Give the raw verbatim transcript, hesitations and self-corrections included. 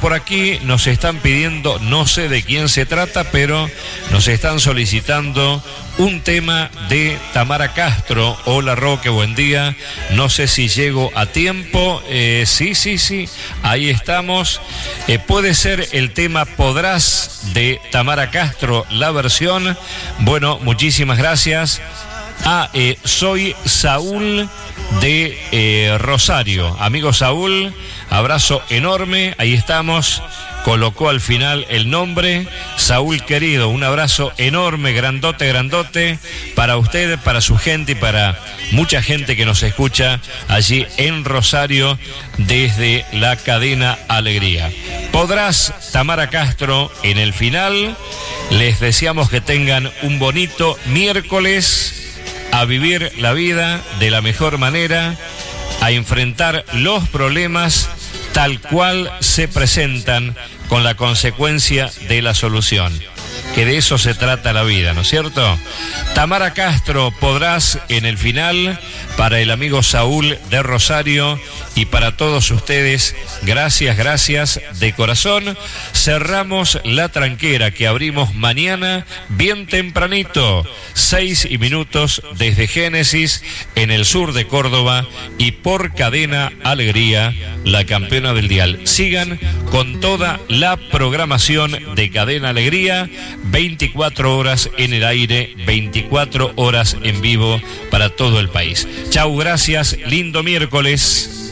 por aquí nos están pidiendo, no sé de quién se trata, pero nos están solicitando un tema de Tamara Castro. Hola Roque, buen día. No sé si llego a tiempo. Eh, sí, sí, sí, ahí estamos. Eh, puede ser el tema Podrás de Tamara Castro, la versión. Bueno, muchísimas gracias. Ah, eh, soy Saúl de eh, Rosario. Amigo Saúl, abrazo enorme. Ahí estamos. Colocó al final el nombre. Saúl querido, un abrazo enorme, grandote, grandote, para usted, para su gente y para mucha gente que nos escucha allí en Rosario desde la cadena Alegría. Podrás, Tamara Castro, en el final. Les deseamos que tengan un bonito miércoles, a vivir la vida de la mejor manera, a enfrentar los problemas tal cual se presentan, con la consecuencia de la solución. Que de eso se trata la vida, ¿no es cierto? Tamara Castro, Podrás, en el final, para el amigo Saúl de Rosario y para todos ustedes. Gracias, gracias de corazón. Cerramos la tranquera que abrimos mañana bien tempranito, seis y minutos desde Génesis, en el sur de Córdoba, y por Cadena Alegría, la campeona del dial. Sigan con toda la programación de Cadena Alegría, veinticuatro horas en el aire, veinticuatro horas en vivo para todo el país. Chau, gracias, lindo miércoles.